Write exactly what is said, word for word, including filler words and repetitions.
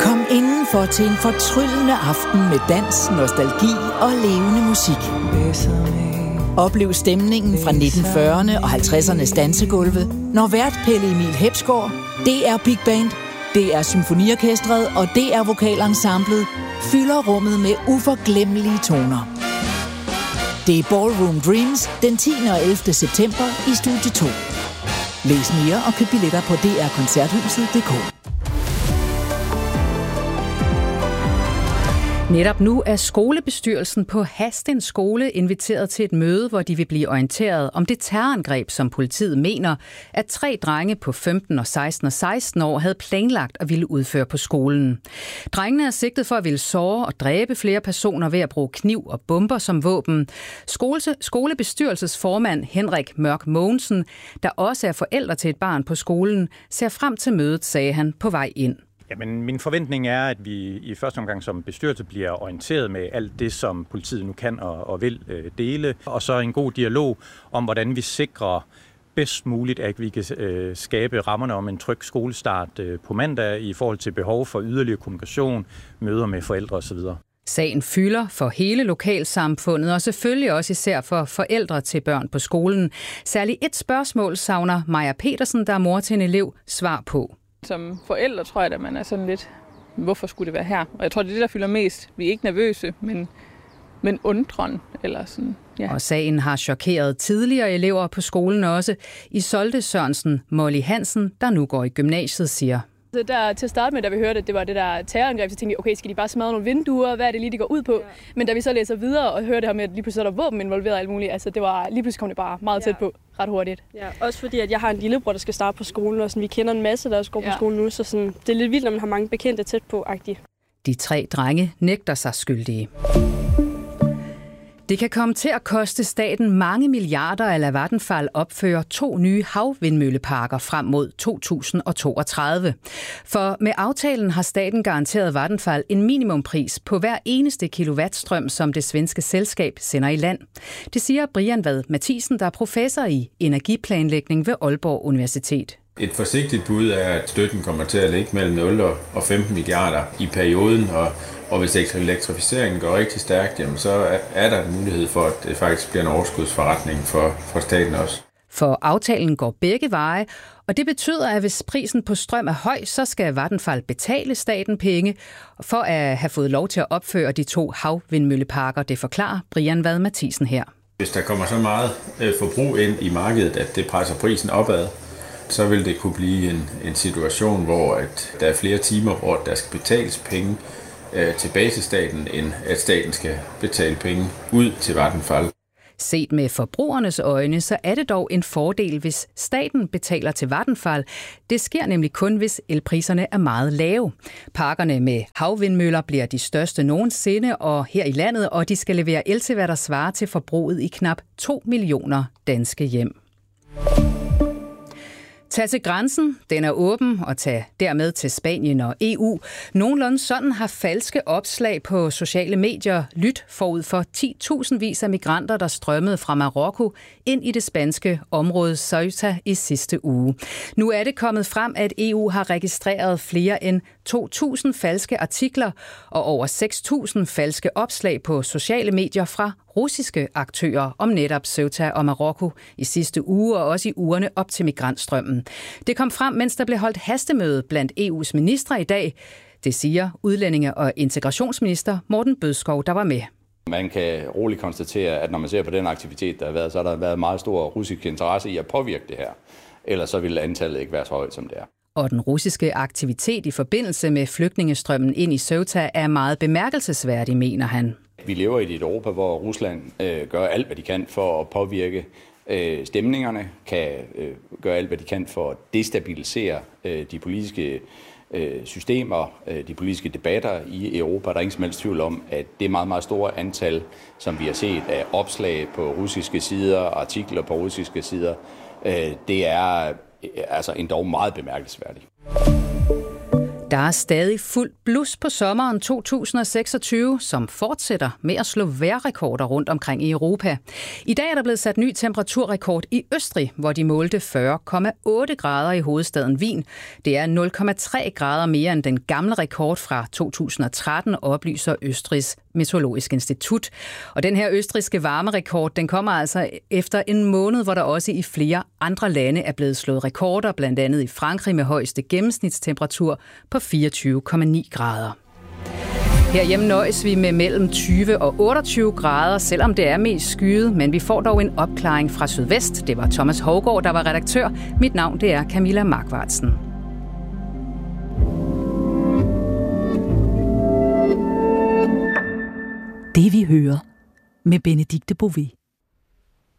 Kom indenfor til en fortryllende aften med dans, nostalgi og levende musik. Oplev stemningen fra nitten fyrrerne og halvtredsernes dansegulve, når vært Pelle Emil Hepsgaard, D R Big Band, D R Symfoniorkestret og D R Vokalensemblet fylder rummet med uforglemmelige toner. Det er Ballroom Dreams den tiende og ellevte september i Studie to. Læs mere og køb billetter på d r koncerthuset punktum d k. Netop nu er skolebestyrelsen på Hadsten Skole inviteret til et møde, hvor de vil blive orienteret om det terrorangreb, som politiet mener, at tre drenge på femten og seksten og seksten år havde planlagt at ville udføre på skolen. Drengene er sigtet for at ville såre og dræbe flere personer ved at bruge kniv og bomber som våben. Skole, skolebestyrelsesformand Henrik Mørk Mogensen, der også er forælder til et barn på skolen, ser frem til mødet, sagde han på vej ind. Jamen, min forventning er, at vi i første omgang som bestyrelse bliver orienteret med alt det, som politiet nu kan og, og vil øh, dele, og så en god dialog om, hvordan vi sikrer bedst muligt, at vi kan øh, skabe rammerne om en tryg skolestart øh, på mandag i forhold til behov for yderligere kommunikation, møder med forældre osv. Sagen fylder for hele lokalsamfundet, og selvfølgelig også især for forældre til børn på skolen. Særligt et spørgsmål savner Maja Petersen, der er mor til en elev, svar på. Som forældre tror jeg, at man er sådan lidt, hvorfor skulle det være her? Og jeg tror, det er det, der fylder mest. Vi er ikke nervøse, men, men undren. Eller sådan, ja. Og sagen har chokeret tidligere elever på skolen også. Isolde Sørensen Molly Hansen, der nu går i gymnasiet, siger: Så der, til at starte med, da vi hørte, at det var det der terrorangreb, så tænkte vi, okay, skal de bare smadre nogle vinduer? Hvad er det lige, de går ud på? Ja. Men da vi så læser videre og hører det her med, at lige pludselig er der våben involveret og alt muligt, altså det var, lige pludselig kom det bare meget tæt på, ret hurtigt. Ja, også fordi, at jeg har en lillebror, der skal starte på skolen, og sådan, vi kender en masse, der også går ja. på skolen nu, så sådan, det er lidt vildt, når man har mange bekendte tæt på-agtigt. De tre drenge nægter sig skyldige. Det kan komme til at koste staten mange milliarder at lade Vattenfall opføre to nye havvindmølleparker frem mod to tusind og toogtredive. For med aftalen har staten garanteret Vattenfall en minimumpris på hver eneste kilowattstrøm, som det svenske selskab sender i land. Det siger Brian Vad Mathisen, der er professor i energiplanlægning ved Aalborg Universitet. Et forsigtigt bud er, at støtten kommer til at ligge mellem nul og femten milliarder i perioden, og, og hvis elektrificeringen går rigtig stærkt, jamen, så er der en mulighed for, at det faktisk bliver en overskudsforretning for, for staten også. For aftalen går begge veje, og det betyder, at hvis prisen på strøm er høj, så skal Vattenfall betale staten penge for at have fået lov til at opføre de to havvindmølleparker. Det forklarer Brian Vad Mathisen her. Hvis der kommer så meget forbrug ind i markedet, at det presser prisen opad, så vil det kunne blive en, en situation, hvor at der er flere timer, hvor der skal betales penge øh, tilbage til staten, end at staten skal betale penge ud til Vattenfall. Set med forbrugernes øjne, så er det dog en fordel, hvis staten betaler til Vattenfall. Det sker nemlig kun, hvis elpriserne er meget lave. Parkerne med havvindmøller bliver de største nogensinde og her i landet, og de skal levere el til, hvad der svarer til forbruget i knap to millioner danske hjem. Tag til grænsen, den er åben, og tag dermed til Spanien og E U. Nogenlunde sådan har falske opslag på sociale medier lyt forud for ti tusindvis af migranter, der strømmede fra Marokko ind i det spanske område Ceuta i sidste uge. Nu er det kommet frem, at E U har registreret flere end to tusind falske artikler og over seks tusind falske opslag på sociale medier fra russiske aktører om netop Ceuta og Marokko i sidste uge og også i ugerne op til migrantstrømmen. Det kom frem, mens der blev holdt hastemøde blandt E U's ministre i dag. Det siger udlændinge- og integrationsminister Morten Bødskov, der var med. Man kan roligt konstatere, at når man ser på den aktivitet, der har været, så har der været meget stor russisk interesse i at påvirke det her. Ellers så ville antallet ikke være så højt, som det er. Og den russiske aktivitet i forbindelse med flygtningestrømmen ind i Ceuta er meget bemærkelsesværdig, mener han. Vi lever i et Europa, hvor Rusland øh, gør alt, hvad de kan for at påvirke øh, stemningerne, kan øh, gøre alt, hvad de kan for at destabilisere øh, de politiske øh, systemer, øh, de politiske debatter i Europa. Der er ingen som helst tvivl om, at det meget, meget store antal, som vi har set af opslag på russiske sider, artikler på russiske sider, øh, det er øh, altså endog meget bemærkelsesværdigt. Der er stadig fuld blus på sommeren to tusind og seksogtyve, som fortsætter med at slå vejrrekorder rundt omkring i Europa. I dag er der blevet sat ny temperaturrekord i Østrig, hvor de målte fyrre komma otte grader i hovedstaden Wien. Det er nul komma tre grader mere end den gamle rekord fra to tusind og tretten, oplyser Østrigs Meteorologisk Institut. Og den her østrigske varmerekord, den kommer altså efter en måned, hvor der også i flere andre lande er blevet slået rekorder, blandt andet i Frankrig med højeste gennemsnitstemperatur på fireogtyve komma ni grader. Herhjemme nøjes vi med mellem tyve og otteogtyve grader, selvom det er mest skyet, men vi får dog en opklaring fra sydvest. Det var Thomas Hovgaard, der var redaktør. Mit navn det er Camilla Markvartsen. Det vi hører med Benedikte Bové.